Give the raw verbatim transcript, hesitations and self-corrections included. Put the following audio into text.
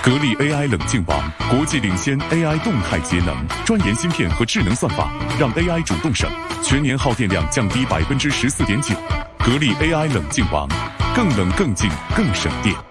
格力 A I 冷静王，国际领先 A I 动态节能，专研芯片和智能算法，让 A I 主动省，全年耗电量降低百分之十四点九。格力 A I 冷静王，更冷更静更省电。